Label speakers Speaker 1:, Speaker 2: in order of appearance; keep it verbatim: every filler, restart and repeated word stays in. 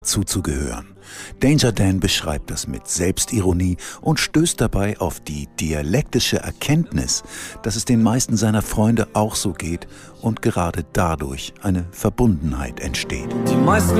Speaker 1: zuzugehören. Danger Dan beschreibt das mit Selbstironie und stößt dabei auf die dialektische Erkenntnis, dass es den meisten seiner Freunde auch so geht und gerade dadurch eine Verbundenheit entsteht.
Speaker 2: Die meisten